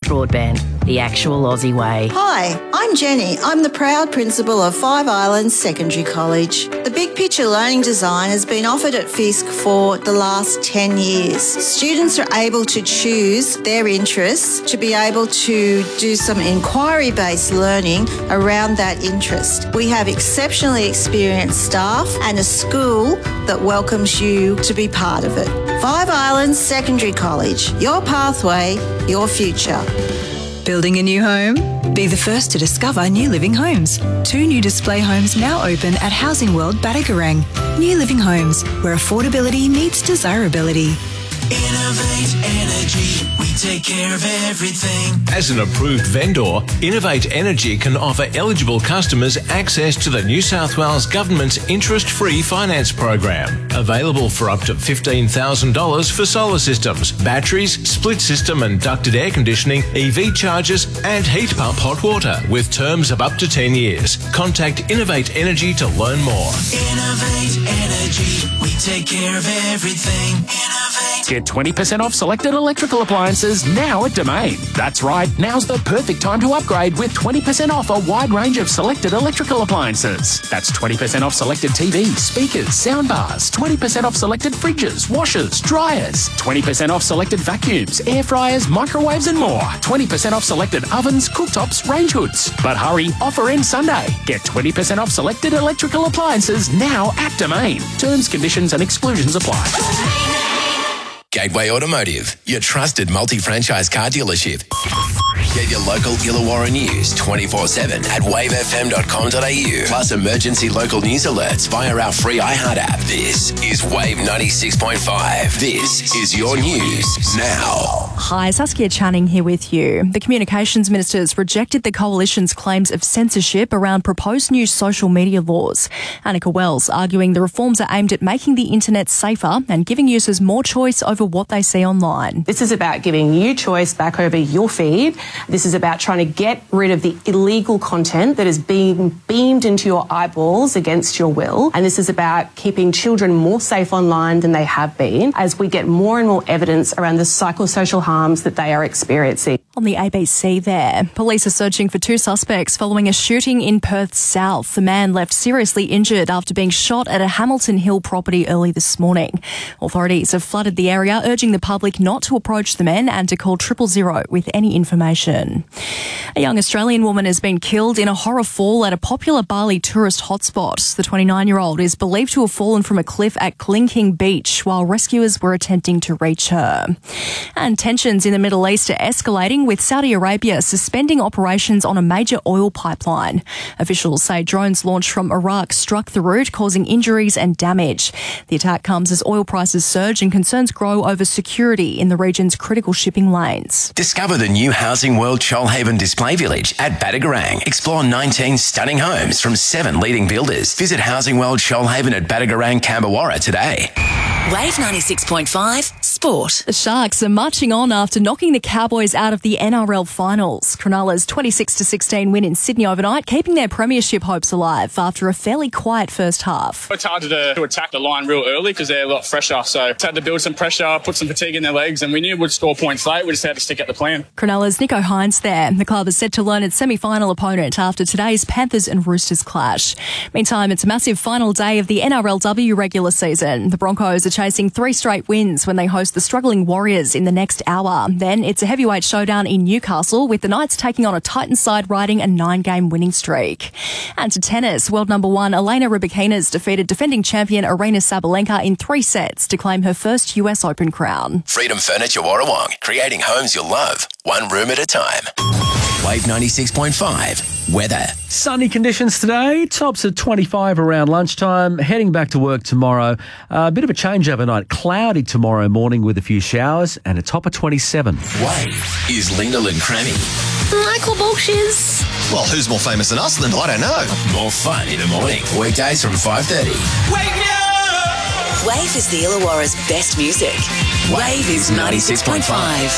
broadband, the actual Aussie way. Hi, I'm Jenny. I'm the proud principal of Five Islands Secondary College. The Big Picture Learning Design has been offered at FISC for the last 10 years. Students are able to choose their interests to be able to do some inquiry-based learning around that interest. We have exceptionally experienced staff and a school that welcomes you to be part of it. Five Islands Secondary College, your pathway, your future. Building a new home? Be the first to discover New Living Homes. 2 new display homes now open at Housing World Badagarang. New Living Homes, where affordability meets desirability. Innovate Energy, we take care of everything. As an approved vendor, Innovate Energy can offer eligible customers access to the New South Wales Government's interest-free finance program. Available for up to $15,000 for solar systems, batteries, split system and ducted air conditioning, EV chargers and heat pump hot water with terms of up to 10 years. Contact Innovate Energy to learn more. Innovate Energy, we take care of everything. Innovate. Get 20% off selected electrical appliances now at Domain. That's right, now's the perfect time to upgrade with 20% off a wide range of selected electrical appliances. That's 20% off selected TVs, speakers, soundbars, 20% off selected fridges, washers, dryers, 20% off selected vacuums, air fryers, microwaves and more. 20% off selected ovens, cooktops, range hoods. But hurry, offer ends Sunday. Get 20% off selected electrical appliances now at Domain. Terms, conditions and exclusions apply. Gateway Automotive, your trusted multi-franchise car dealership. Get your local Illawarra news 24/7 at wavefm.com.au. Plus emergency local news alerts via our free iHeart app. This is Wave 96.5. This is your news now. Hi, Saskia Channing here with you. The Communications Ministers rejected the Coalition's claims of censorship around proposed new social media laws. Annika Wells arguing the reforms are aimed at making the internet safer and giving users more choice over what they see online. This is about giving you choice back over your feed. This is about trying to get rid of the illegal content that is being beamed into your eyeballs against your will. And this is about keeping children more safe online than they have been as we get more and more evidence around the psychosocial harms that they are experiencing. On the ABC there, police are searching for 2 suspects following a shooting in Perth South. The man left seriously injured after being shot at a Hamilton Hill property early this morning. Authorities have flooded the area, urging the public not to approach the men and to call 000 with any information. A young Australian woman has been killed in a horror fall at a popular Bali tourist hotspot. The 29-year-old is believed to have fallen from a cliff at Klingking Beach while rescuers were attempting to reach her. And tensions in the Middle East are escalating, with Saudi Arabia suspending operations on a major oil pipeline. Officials say drones launched from Iraq struck the route, causing injuries and damage. The attack comes as oil prices surge and concerns grow over security in the region's critical shipping lanes. Discover the new Housing World Shoalhaven Display Village at Badagarang. Explore 19 stunning homes from 7 leading builders. Visit Housing World Shoalhaven at Badagarang, Cambawarra today. Wave 96.5 Sport. The Sharks are marching on after knocking the Cowboys out of the NRL finals. Cronulla's 26-16 win in Sydney overnight, keeping their premiership hopes alive after a fairly quiet first half. It's hard to attack the line real early because they're a lot fresher, so it's had to build some pressure, put some fatigue in their legs, and we knew we'd score points late. We just had to stick at the plan. Cronulla's Nico Hines there. The club is set to learn its semi-final opponent after today's Panthers and Roosters clash. Meantime, it's a massive final day of the NRLW regular season. The Broncos are chasing 3 straight wins when they host the struggling Warriors in the next hour. Then it's a heavyweight showdown in Newcastle, with the Knights taking on a Titans side riding a 9-game winning streak. And to tennis, world number 1 Elena Rybakina's defeated defending champion Aryna Sabalenka in 3 sets to claim her first US Open crown. Freedom Furniture Warrawong, creating homes you'll love, one room at a time. Wave 96.5 weather. Sunny conditions today, tops at 25 around lunchtime, heading back to work tomorrow. A bit of a change overnight, cloudy tomorrow morning with a few showers and a top of 27. Wave is Lyndall and Crammy. Michael Bullshiz. Well, who's more famous than us, Lyndall? I don't know. More fun in the morning, weekdays from 5:30. Wake me up! Wave is the Illawarra's best music. Wave is 96.5.